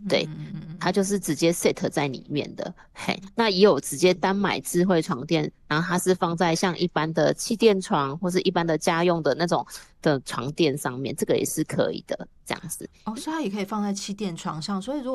对，它就是直接 set 在里面的。嘿，那也有直接单买智慧床垫，然后它是放在像一般的气垫床或是一般的家用的那种的床垫上面，这个也是可以的，这样子。 哦，所以它也可以放在气垫床上，所以如果